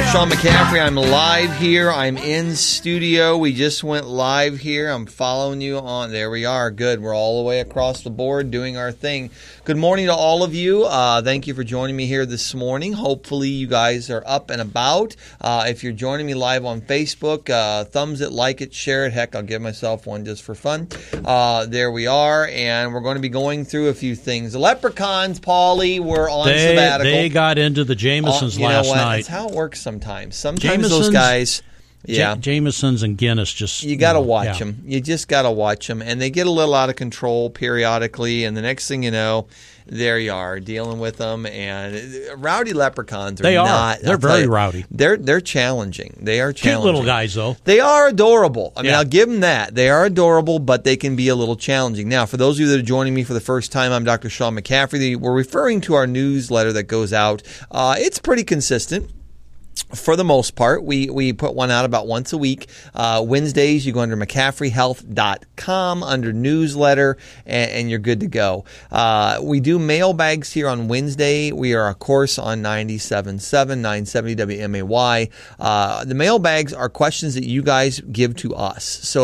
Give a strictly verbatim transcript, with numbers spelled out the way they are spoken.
Sean McCaffrey. I'm live here. I'm in studio. We just went live here. I'm following you on. There we are. Good. We're all the way across the board doing our thing. Good morning to all of you. Uh, thank you for joining me here this morning. Hopefully you guys are up and about. Uh, if you're joining me live on Facebook, uh, thumbs it, like it, share it. Heck, I'll give myself one just for fun. Uh, there we are. And we're going to be going through a few things. The Leprechauns, Paulie, were on they, sabbatical. They got into the Jamesons uh, you last know what? night. That's how it works sometimes. Sometimes Jamesons, those guys... Yeah, J- Jamesons and Guinness just you got to you know, watch yeah. them. You just got to watch them, and they get a little out of control periodically. And the next thing you know, there you are dealing with them. And rowdy leprechauns are they are. not. They're I'll very you, rowdy. They're they're challenging. They are challenging. Cute little guys, though. They are adorable. I mean, yeah. I'll give them that. They are adorable, but they can be a little challenging. Now, for those of you that are joining me for the first time, I'm Doctor Sean McCaffrey. We're referring to our newsletter that goes out. Uh, it's pretty consistent. For the most part, we, we put one out about once a week. Uh, Wednesdays, you go under McCaffrey Health dot com under newsletter, and, and you're good to go. Uh, we do mailbags here on Wednesday. We are, of course, on ninety-seven point seven, nine seventy W M A Y. Uh, the mailbags are questions that you guys give to us. So